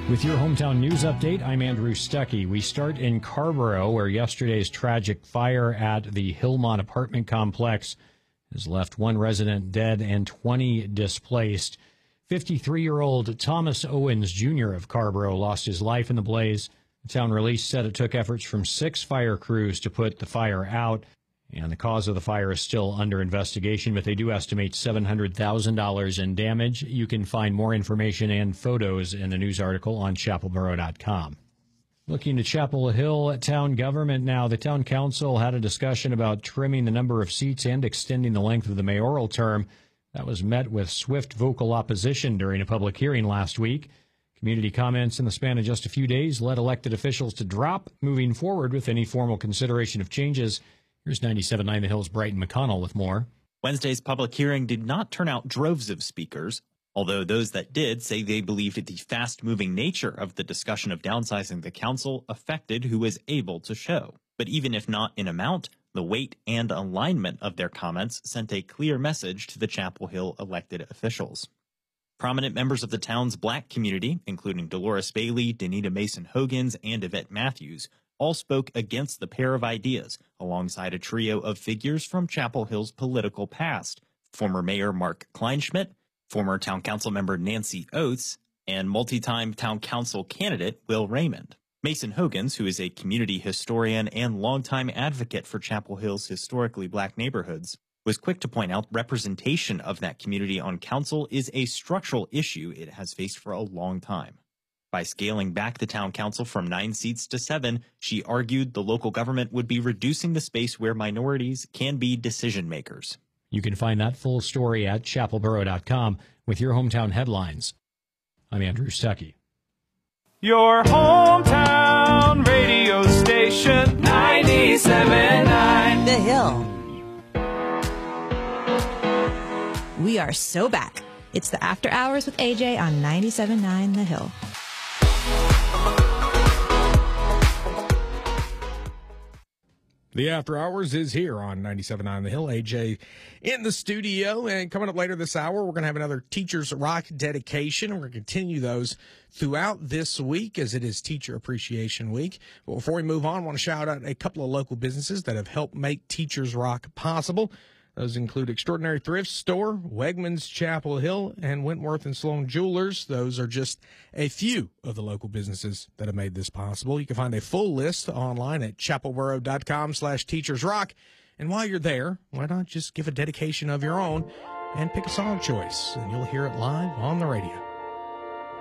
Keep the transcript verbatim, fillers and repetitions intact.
With your hometown news update, I'm Andrew Stuckey. We start in Carrboro, where yesterday's tragic fire at the Hillmont apartment complex has left one resident dead and twenty displaced. fifty-three-year-old Thomas Owens, Junior of Carrboro lost his life in the blaze. The town release said it took efforts from six fire crews to put the fire out, and the cause of the fire is still under investigation, but they do estimate seven hundred thousand dollars in damage. You can find more information and photos in the news article on chapel boro dot com. Looking to Chapel Hill town government now, the town council had a discussion about trimming the number of seats and extending the length of the mayoral term. That was met with swift vocal opposition during a public hearing last week. Community comments in the span of just a few days led elected officials to drop moving forward with any formal consideration of changes. Here's ninety-seven point nine The Hill's Brighton McConnell with more. Wednesday's public hearing did not turn out droves of speakers, although those that did say they believed the fast-moving nature of the discussion of downsizing the council affected who was able to show. But even if not in amount, the weight and alignment of their comments sent a clear message to the Chapel Hill elected officials. Prominent members of the town's black community, including Dolores Bailey, Danita Mason-Hogans, and Yvette Matthews, all spoke against the pair of ideas, alongside a trio of figures from Chapel Hill's political past: former Mayor Mark Kleinschmidt, former Town Council member Nancy Oates, and multi-time Town Council candidate Will Raymond. Mason-Hogans, who is a community historian and longtime advocate for Chapel Hill's historically black neighborhoods, was quick to point out representation of that community on council is a structural issue it has faced for a long time. By scaling back the town council from nine seats to seven, she argued the local government would be reducing the space where minorities can be decision makers. You can find that full story at chapel boro dot com with your hometown headlines. I'm Andrew Stuckey. Your hometown radio station, ninety-seven point nine The Hill. We are so back. It's the After Hours with A J on ninety-seven point nine The Hill. The After Hours is here on ninety-seven point nine The Hill. A J in the studio, and coming up later this hour, we're going to have another Teachers Rock dedication. We're going to continue those throughout this week as it is Teacher Appreciation Week. But before we move on, I want to shout out a couple of local businesses that have helped make Teachers Rock possible. Those include Extraordinary Thrift Store, Wegmans Chapel Hill, and Wentworth and Sloan Jewelers. Those are just a few of the local businesses that have made this possible. You can find a full list online at chapel boro dot com slash teachers rock. And while you're there, why not just give a dedication of your own and pick a song choice, and you'll hear it live on the radio.